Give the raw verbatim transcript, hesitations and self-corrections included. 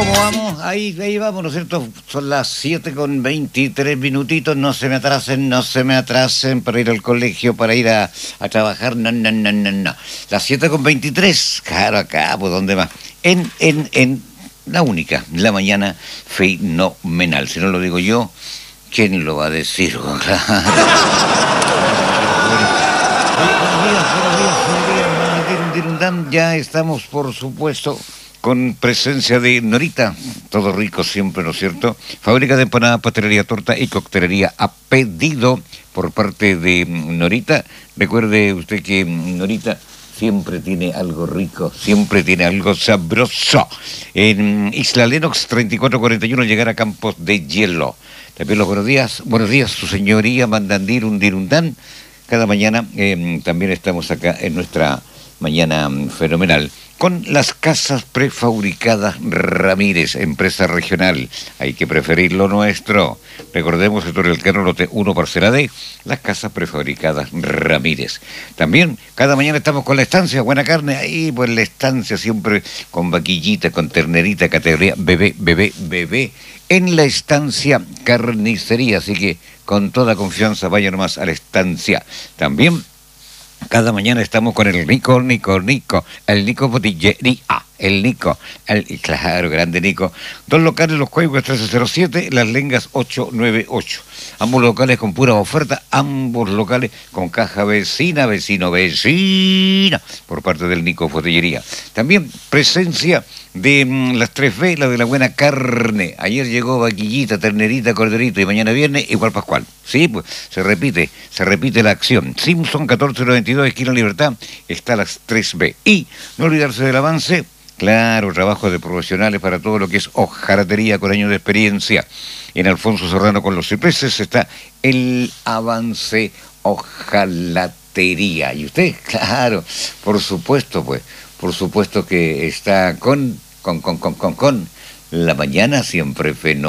¿Cómo vamos? Ahí, ahí vamos, ¿no es cierto? Son las siete con veintitrés minutitos. No se me atrasen, no se me atrasen para ir al colegio, para ir a, a trabajar. No, no, no, no, no. Las siete con veintitrés. Claro, acá, pues, ¿dónde más? En, en, en la única, la mañana fenomenal. Si no lo digo yo, ¿quién lo va a decir? Claro. Buenos días, buenos días, buenos días. Ya estamos, por supuesto, con presencia de Norita, todo rico siempre, ¿no es cierto? Fábrica de empanada, pastelería, torta y coctelería a pedido por parte de Norita. Recuerde usted que Norita siempre tiene algo rico, siempre tiene algo sabroso. En Isla Lennox, treinta y cuatro cuarenta y uno, llegar a Campos de Hielo. También los buenos días, buenos días, su señoría, Mandandir, Undirundán. Cada mañana eh, también estamos acá en nuestra mañana fenomenal con las casas prefabricadas Ramírez, empresa regional. Hay que preferir lo nuestro. Recordemos el Torre del Carro, lote uno, parcela D, las casas prefabricadas Ramírez. También, cada mañana estamos con la estancia, buena carne, ahí pues la estancia siempre con vaquillita, con ternerita, categoría bebé, bebé, bebé, en la estancia carnicería. Así que con toda confianza vayan nomás a la estancia. También, cada mañana estamos con el Nico, Nico, Nico, el Nico Botillería, el Nico, el, claro, grande Nico. Dos locales, Los Cuehues trece cero siete, Las Lengas ocho nueve ocho. Ambos locales con pura oferta, ambos locales con caja vecina, vecino, vecina, por parte del Nico Botillería. También presencia de mm, las tres B, la de la buena carne. Ayer llegó vaquillita, ternerita, corderito y mañana viernes igual Pascual. Sí, pues se repite, se repite la acción. Simpson catorce noventa y dos, esquina Libertad, está las tres B. Y no olvidarse del avance, claro, trabajo de profesionales para todo lo que es hojalatería con años de experiencia. En Alfonso Serrano con los cipreses está el avance hojalatería. Y usted, claro, por supuesto, pues, por supuesto que está con, con, con, con, con, con la mañana siempre fenomenal.